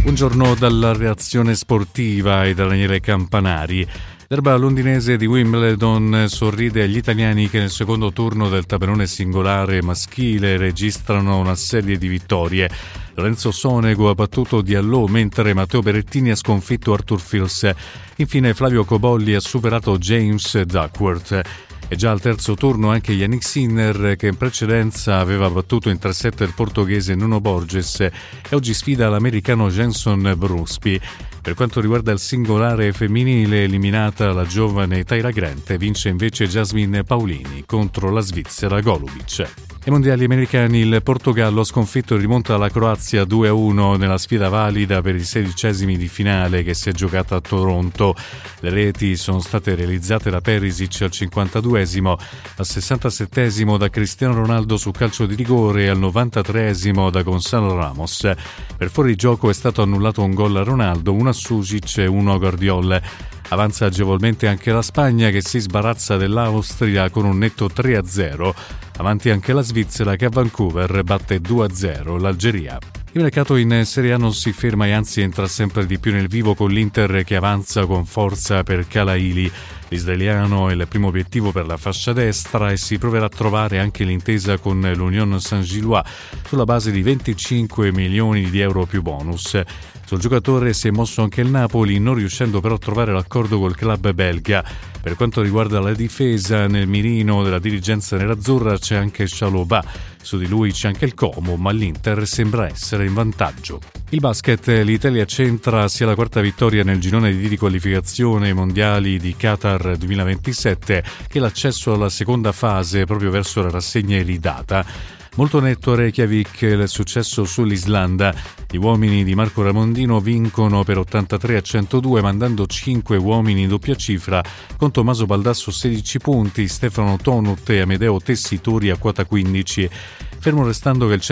Buongiorno dalla reazione sportiva e da Daniele Campanari. L'erba londinese di Wimbledon sorride agli italiani che nel secondo turno del tabellone singolare maschile registrano una serie di vittorie. Lorenzo Sonego ha battuto Diallo, mentre Matteo Berrettini ha sconfitto Arthur Fils. Infine Flavio Cobolli ha superato James Duckworth. E già al terzo turno anche Yannick Sinner, che in precedenza aveva battuto in 3-7 il portoghese Nuno Borges, e oggi sfida l'americano Jenson Brusby. Per quanto riguarda il singolare femminile, eliminata la giovane Tyra Grant, vince invece Jasmine Paolini contro la Svizzera Golubic. Ai mondiali americani il Portogallo ha sconfitto e rimonta la Croazia 2-1 nella sfida valida per i 16esimi di finale che si è giocata a Toronto. Le reti sono state realizzate da Perisic al 52esimo, al 67esimo da Cristiano Ronaldo su calcio di rigore e al 93esimo da Gonzalo Ramos. Per fuorigioco è stato annullato un gol a Ronaldo, uno a Sušić e uno a Guardiola. Avanza agevolmente anche la Spagna, che si sbarazza dell'Austria con un netto 3-0. Avanti anche la Svizzera, che a Vancouver batte 2-0 l'Algeria. Il mercato in Serie A non si ferma e anzi entra sempre di più nel vivo, con l'Inter che avanza con forza per Kalaili. L'israeliano è il primo obiettivo per la fascia destra e si proverà a trovare anche l'intesa con l'Union Saint-Gilloise sulla base di 25 milioni di euro più bonus. Sul giocatore si è mosso anche il Napoli, non riuscendo però a trovare l'accordo col club belga. Per quanto riguarda la difesa, nel mirino della dirigenza nerazzurra c'è anche Chalobah. Su di lui c'è anche il Como, ma l'Inter sembra essere in vantaggio. Il basket, l'Italia centra sia la quarta vittoria nel girone di qualificazione ai mondiali di Qatar 2027 che l'accesso alla seconda fase proprio verso la rassegna iridata. Molto netto a Reykjavik il successo sull'Islanda. Gli uomini di Marco Ramondino vincono per 83-102, mandando 5 uomini in doppia cifra, con Tommaso Baldasso 16 punti, Stefano Tonut e Amedeo Tessitori a quota 15. Fermo restando che il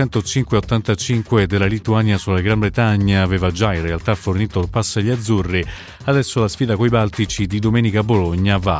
105-85 della Lituania sulla Gran Bretagna aveva già in realtà fornito il pass agli azzurri, adesso la sfida coi Baltici di domenica a Bologna va